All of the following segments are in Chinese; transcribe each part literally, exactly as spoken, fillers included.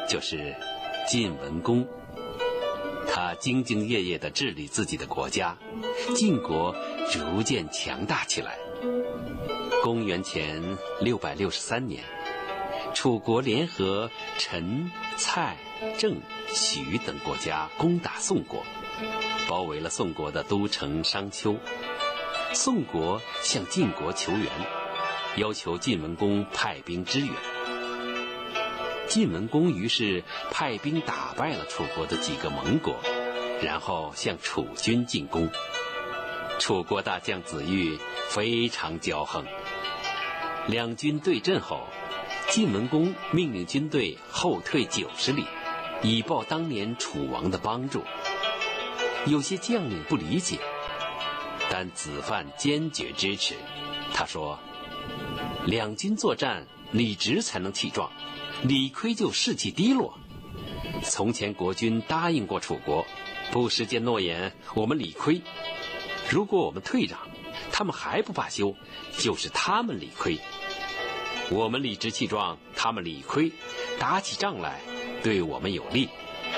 就是晋文公。他兢兢业业地治理自己的国家，晋国逐渐强大起来。公元前六百六十三年，楚国联合陈、蔡、郑、许等国家攻打宋国，包围了宋国的都城商丘。宋国向晋国求援，要求晋文公派兵支援。晋文公于是派兵打败了楚国的几个盟国，然后向楚军进攻。楚国大将子玉非常骄横，两军对阵后，晋文公命令军队后退九十里，以报当年楚王的帮助。有些将领不理解，但子范坚决支持。他说，两军作战，理直才能气壮，理亏就士气低落。从前国君答应过楚国，不实践诺言，我们理亏。如果我们退让，他们还不罢休，就是他们理亏。我们理直气壮，他们理亏，打起仗来对我们有利。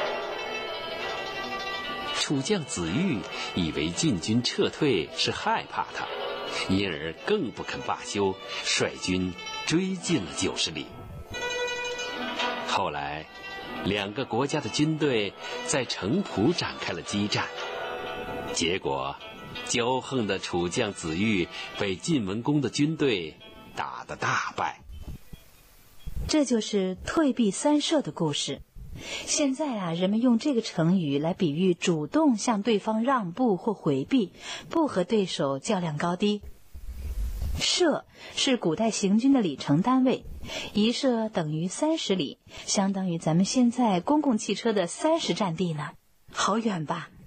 楚将子玉以为晋军撤退是害怕他，因而更不肯罢休，率军追进了九十里。后来两个国家的军队在城濮展开了激战，结果骄横的楚将子玉被晋文公的军队打得大败。 这就是退避三舍的故事。现在啊，人们用这个成语来比喻主动向对方让步或回避，不和对手较量高低。舍是古代行军的里程单位，一舍等于三十里，相当于咱们现在公共汽车的三十站地呢，好远吧？